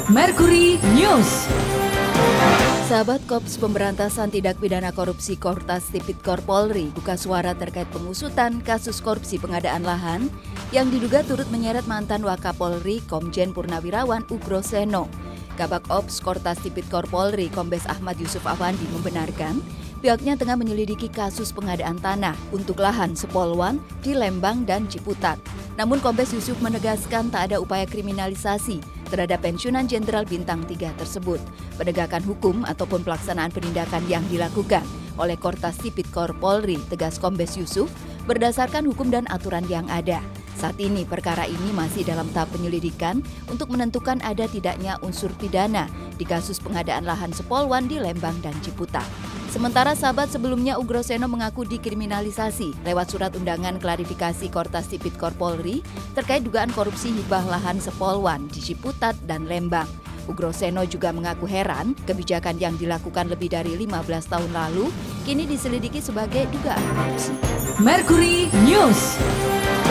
Mercury News. Sahabat Kops Pemberantasan Tindak Pidana Korupsi Kortas Tipikor Polri buka suara terkait pengusutan kasus korupsi pengadaan lahan yang diduga turut menyeret mantan Wakapolri Komjen Purnawirawan Ugro Seno. Kabak Ops Kortas Tipikor Polri Kombes Ahmad Yusuf Afandi membenarkan pihaknya tengah menyelidiki kasus pengadaan tanah untuk lahan Sepolwan di Lembang dan Ciputat. Namun Kombes Yusuf menegaskan tak ada upaya kriminalisasi terhadap pensiunan Jenderal Bintang 3 tersebut. Penegakan hukum ataupun pelaksanaan penindakan yang dilakukan oleh Kortas Tipikor Polri, tegas Kombes Yusuf, berdasarkan hukum dan aturan yang ada. Saat ini perkara ini masih dalam tahap penyelidikan untuk menentukan ada tidaknya unsur pidana di kasus pengadaan lahan Sepolwan di Lembang dan Ciputat. Sementara sahabat sebelumnya Ugro Seno mengaku dikriminalisasi lewat surat undangan klarifikasi Kortas Tipikor Polri terkait dugaan korupsi hibah lahan Sepolwan di Ciputat dan Lembang. Ugro Seno juga mengaku heran kebijakan yang dilakukan lebih dari 15 tahun lalu kini diselidiki sebagai dugaan korupsi. Mercury News.